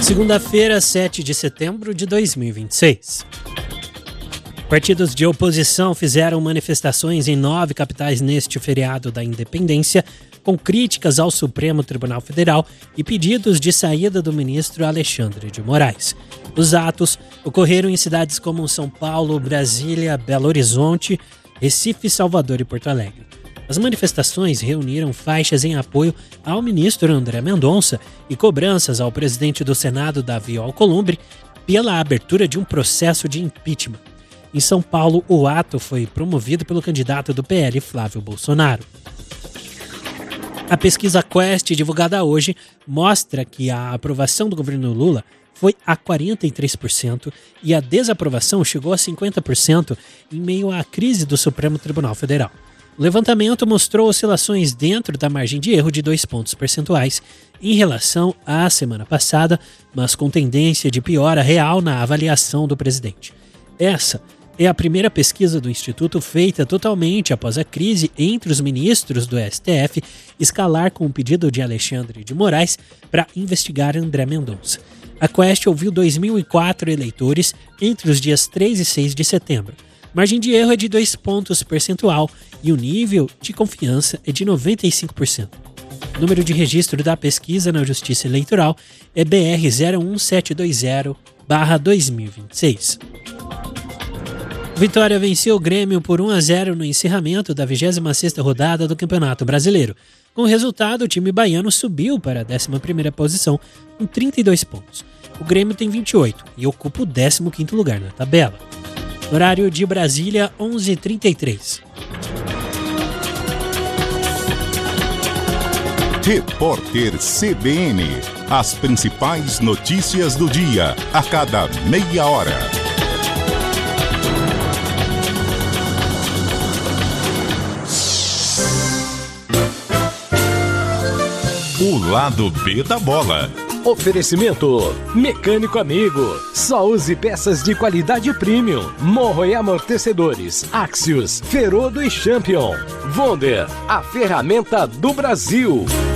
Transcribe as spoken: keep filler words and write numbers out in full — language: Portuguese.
Segunda-feira, sete de setembro de dois mil e vinte e seis. Partidos de oposição fizeram manifestações em nove capitais neste feriado da Independência, com críticas ao Supremo Tribunal Federal e pedidos de saída do ministro Alexandre de Moraes. Os atos ocorreram em cidades como São Paulo, Brasília, Belo Horizonte, Recife, Salvador e Porto Alegre. As manifestações reuniram faixas em apoio ao ministro André Mendonça e cobranças ao presidente do Senado, Davi Alcolumbre, pela abertura de um processo de impeachment. Em São Paulo, o ato foi promovido pelo candidato do P L, Flávio Bolsonaro. A pesquisa Quest, divulgada hoje, mostra que a aprovação do governo Lula foi a quarenta e três por cento e a desaprovação chegou a cinquenta por cento em meio à crise do Supremo Tribunal Federal. O levantamento mostrou oscilações dentro da margem de erro de dois pontos percentuais em relação à semana passada, mas com tendência de piora real na avaliação do presidente. Essa é a primeira pesquisa do Instituto feita totalmente após a crise entre os ministros do S T F escalar com o pedido de Alexandre de Moraes para investigar André Mendonça. A Quest ouviu dois mil e quatro eleitores entre os dias três e seis de setembro. Margem de erro é de dois pontos percentual e o nível de confiança é de noventa e cinco por cento. O número de registro da pesquisa na Justiça Eleitoral é B R zero um sete dois zero barra dois mil e vinte e seis. Vitória venceu o Grêmio por um a zero no encerramento da vigésima sexta rodada do Campeonato Brasileiro. Com o resultado, o time baiano subiu para a décima primeira posição com trinta e dois pontos. O Grêmio tem vinte e oito e ocupa o décimo quinto lugar na tabela. Horário de Brasília, onze e trinta e três. Repórter C B N. As principais notícias do dia, a cada meia hora. O lado B da bola. Oferecimento Mecânico Amigo. Só use peças de qualidade premium. Morro e amortecedores. Axios, Ferodo e Champion. Wonder, a ferramenta do Brasil.